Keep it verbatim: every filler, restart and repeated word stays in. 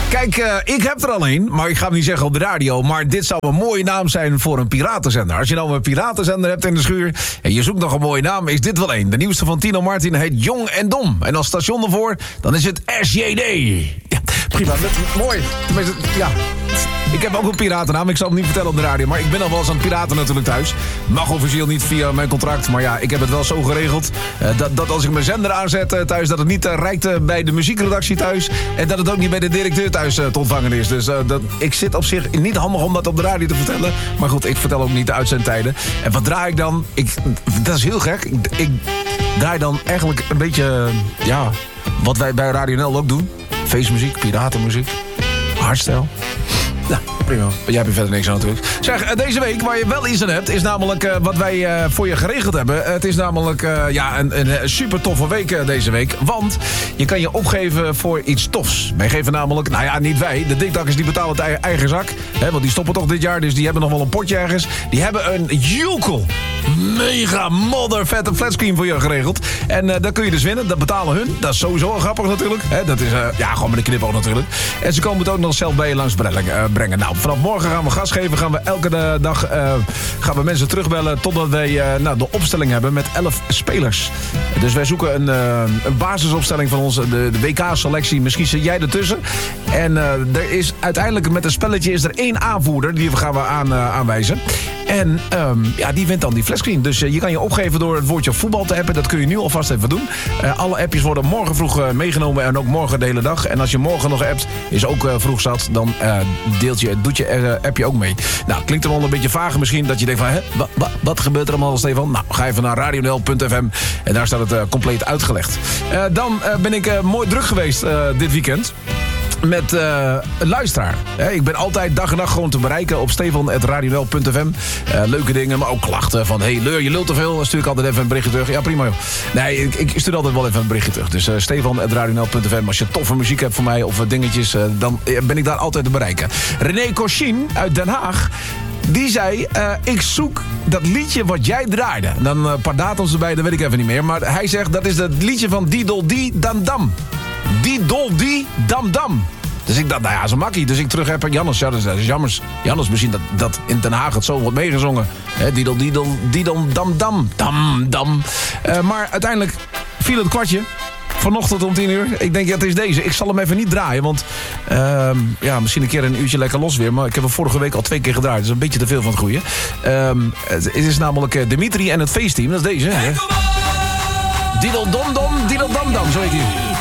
Kijk, uh, ik heb er al een, maar ik ga het niet zeggen op de radio. Maar dit zou een mooie naam zijn voor een piratenzender. Als je nou een piratenzender hebt in de schuur en je zoekt nog een mooie naam, is dit wel een. De nieuwste van Tino Martin heet Jong en Dom. En als station ervoor, dan is het S J D. Ja, prima, dat is mooi. Tenminste, ja. Ik heb ook een piratennaam, ik zal het niet vertellen op de radio. Maar ik ben al wel eens aan het piraten natuurlijk thuis. Mag officieel niet via mijn contract. Maar ja, ik heb het wel zo geregeld. Uh, dat, dat als ik mijn zender aanzet uh, thuis, dat het niet uh, reikt uh, bij de muziekredactie thuis. En dat het ook niet bij de directeur thuis uh, te ontvangen is. Dus uh, dat, ik zit op zich niet handig om dat op de radio te vertellen. Maar goed, ik vertel ook niet de uitzendtijden. En wat draai ik dan? Ik, dat is heel gek. Ik, ik draai dan eigenlijk een beetje, uh, ja, wat wij bij Radio N L ook doen. Feestmuziek, piratenmuziek, hardstyle. Nou, prima. Jij hebt er verder niks aan natuurlijk. Zeg, deze week waar je wel iets aan hebt, is namelijk uh, wat wij uh, voor je geregeld hebben. Het is namelijk uh, ja, een, een super toffe week uh, deze week. Want je kan je opgeven voor iets tofs. Wij geven namelijk, nou ja, niet wij. De dikdakkers die betalen het eigen zak. Hè, want die stoppen toch dit jaar, dus die hebben nog wel een potje ergens. Die hebben een joekel. Mega modder vette flatscreen voor je geregeld. En uh, dat kun je dus winnen. Dat betalen hun. Dat is sowieso al grappig natuurlijk. Hè, dat is, uh, ja, gewoon met een knipoog natuurlijk. En ze komen het ook nog zelf bij je langs brengen. Uh, brengen. Nou, vanaf morgen gaan we gas geven. Gaan we elke dag uh, gaan we mensen terugbellen totdat wij uh, nou, de opstelling hebben met elf spelers. Dus wij zoeken een, uh, een basisopstelling van onze de, de W K-selectie. Misschien zit jij ertussen. En uh, er is uiteindelijk met een spelletje is er één aanvoerder. Die gaan we aan, uh, aanwijzen. En um, ja, die wint dan die flatscreen. Dus uh, je kan je opgeven door het woordje voetbal te appen. Dat kun je nu alvast even doen. Uh, alle appjes worden morgen vroeg uh, meegenomen. En ook morgen de hele dag. En als je morgen nog appt, is ook uh, vroeg zat. Dan uh, deelt je, doet je uh, appje ook mee. Nou, klinkt er wel een beetje vaag misschien. Dat je denkt van, hè, wat, wat, wat gebeurt er allemaal, Stefan? Nou, ga even naar radio n l punt f m. En daar staat het uh, compleet uitgelegd. Uh, dan uh, ben ik uh, mooi druk geweest uh, dit weekend. Met uh, een luisteraar. He, ik ben altijd dag en dag gewoon te bereiken op stefan at radio n l punt f m. Uh, leuke dingen, maar ook klachten van... hey, Leur, je lult te veel. Dan stuur ik altijd even een berichtje terug. Ja, prima joh. Nee, ik, ik stuur altijd wel even een berichtje terug. Dus uh, stefan at radio n l punt f m. Als je toffe muziek hebt voor mij of uh, dingetjes... Uh, dan ben ik daar altijd te bereiken. René Cochin uit Den Haag... Die zei, uh, ik zoek dat liedje wat jij draaide. Dan uh, een paar datums erbij, dat weet ik even niet meer. Maar hij zegt, dat is het liedje van Didol Di Dam Dam. Didol Di Dam Dam. Dus ik dacht, nou ja, zo makkie. Dus ik terug heb Jannes. Ja, dat is jammer. Jannes, misschien dat, dat in Den Haag het zo wordt meegezongen. He, didel, didel, didel, dam, dam, dam, dam. Uh, maar uiteindelijk viel het kwartje. Vanochtend om tien uur. Ik denk, ja, het is deze. Ik zal hem even niet draaien, want... Uh, ja, misschien een keer een uurtje lekker los weer. Maar ik heb hem vorige week al twee keer gedraaid. Dus een beetje te veel van het goede. Uh, het is namelijk uh, Dimitri en het feestteam. Dat is deze. Hè? Didel dom dom, didel dam dam. Zo heet hij.